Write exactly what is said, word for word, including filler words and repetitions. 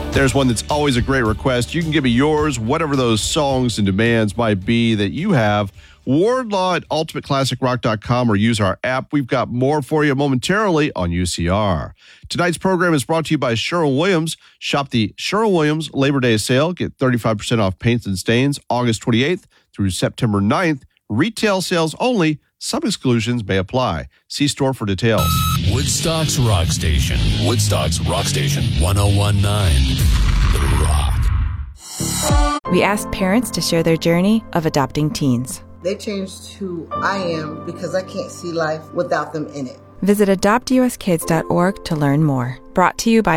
There's one that's always a great request. You can give me yours, whatever those songs and demands might be that you have. Wardlaw at ultimate classic rock dot com or use our app. We've got more for you momentarily on U C R. Tonight's program is brought to you by Sherwin-Williams. Shop the Sherwin-Williams Labor Day sale. Get thirty-five percent off paints and stains August twenty-eighth through September ninth. Retail sales only. Some exclusions may apply. See store for details. Woodstock's Rock Station. Woodstock's Rock Station. one oh one point nine The Rock. We asked parents to share their journey of adopting teens. They changed who I am because I can't see life without them in it. Visit adopt u s kids dot org to learn more. Brought to you by